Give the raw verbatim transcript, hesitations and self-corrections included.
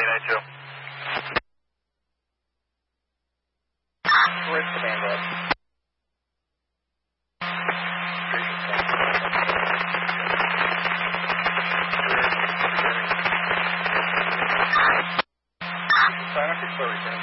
eight two. Where's command at? Sign up your story,